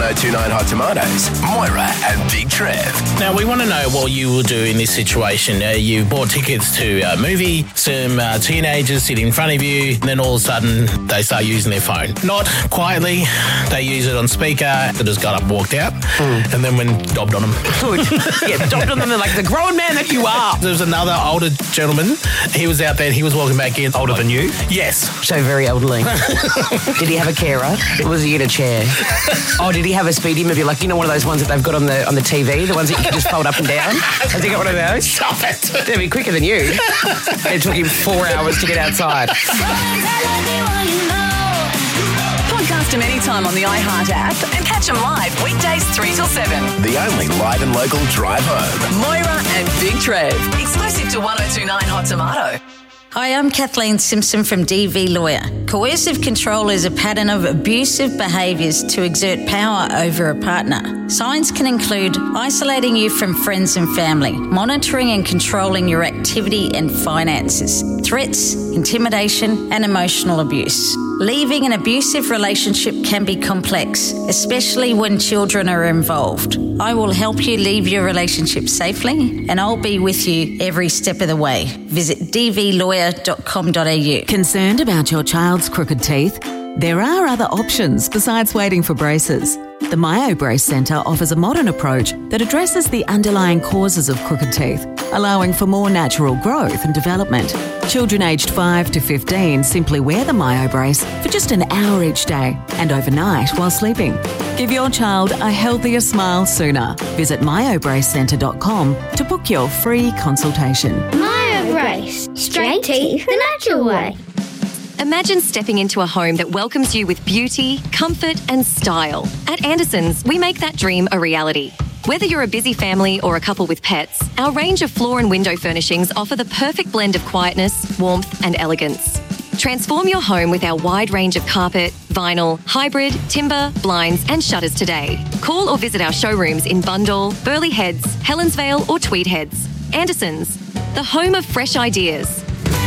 1029 Hot Tomatoes, Moira and Big Trev. Now, we want to know what you will do in this situation. You bought tickets to a movie, some teenagers sit in front of you, and then all of a sudden they start using their phone. Not quietly, they use it on speaker, they just got up and walked out, and then when dobbed on them. Good. Yeah, dobbed on them like the grown man that you are. There was another older gentleman, he was out there and he was walking back in. Older than you? Yes. So very elderly. Did he have a carer? Was he in a chair? Oh, did he have a speedy movie? Like, you know, one of those ones that they've got on the TV, the ones that you can just fold up and down? Has he got one of those? Stop it. They'd be quicker than you. It took him 4 hours to get outside. Podcast them anytime on the iHeart app and catch them live weekdays 3 till 7. The only live and local drive home. Moira and Big Trev. Exclusive to 1029 Hot Tomato. Hi, I'm Kathleen Simpson from DV Lawyer. Coercive control is a pattern of abusive behaviours to exert power over a partner. Signs can include isolating you from friends and family, monitoring and controlling your activity and finances, threats, intimidation, and emotional abuse. Leaving an abusive relationship can be complex, especially when children are involved. I will help you leave your relationship safely, and I'll be with you every step of the way. Visit dvlawyer.com.au. Concerned about your child's crooked teeth? There are other options besides waiting for braces. The MyoBrace Centre offers a modern approach that addresses the underlying causes of crooked teeth, allowing for more natural growth and development. Children aged 5 to 15 simply wear the MyoBrace for just an hour each day and overnight while sleeping. Give your child a healthier smile sooner. Visit myobracecentre.com to book your free consultation. MyoBrace. Straight teeth the natural way. Imagine stepping into a home that welcomes you with beauty, comfort and style. At Anderson's, we make that dream a reality. Whether you're a busy family or a couple with pets, our range of floor and window furnishings offer the perfect blend of quietness, warmth and elegance. Transform your home with our wide range of carpet, vinyl, hybrid, timber, blinds and shutters today. Call or visit our showrooms in Bundall, Burleigh Heads, Helensvale or Tweed Heads. Anderson's, the home of fresh ideas.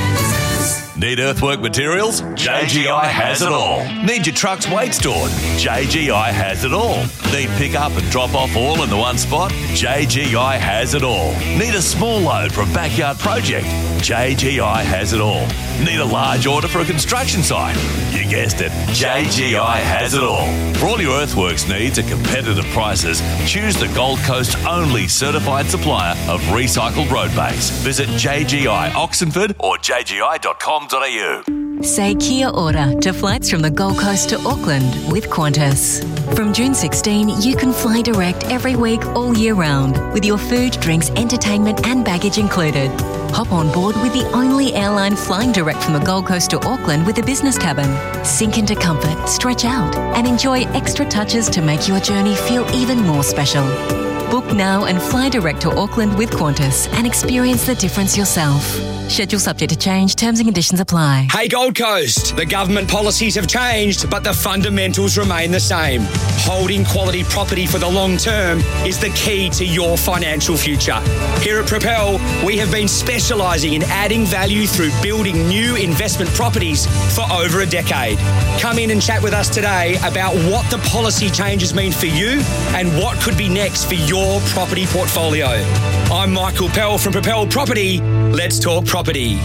Need earthwork materials? JGI has it all. Need your truck's weight stored? JGI has it all. Need pick up and drop off all in the one spot? JGI has it all. Need a small load for a backyard project? JGI has it all. Need a large order for a construction site? You guessed it, JGI has it all. For all your earthworks needs at competitive prices, choose the Gold Coast only certified supplier of recycled road base. Visit JGI Oxenford or jgi.com.au. Say kia ora to flights from the Gold Coast to Auckland with Qantas. From June 16, you can fly direct every week all year round with your food, drinks, entertainment and baggage included. Hop on board with the only airline flying direct from the Gold Coast to Auckland with a business cabin. Sink into comfort, stretch out and enjoy extra touches to make your journey feel even more special. Book now and fly direct to Auckland with Qantas and experience the difference yourself. Schedule subject to change. Terms and conditions apply. Hey Gold Coast, the government policies have changed, but the fundamentals remain the same. Holding quality property for the long term is the key to your financial future. Here at Propel, we have been specialising in adding value through building new investment properties for over a decade. Come in and chat with us today about what the policy changes mean for you and what could be next for your property portfolio. I'm Michael Pell from Propel Property. Let's talk property.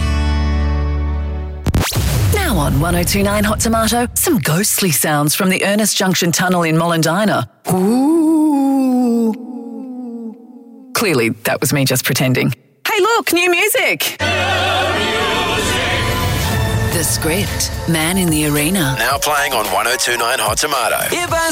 Now on 1029 Hot Tomato, some ghostly sounds from the Ernest Junction Tunnel in Mollendina. Ooh. Clearly, that was me just pretending. Hey, look, new music. The Script, Man in the Arena. Now playing on 1029 Hot Tomato.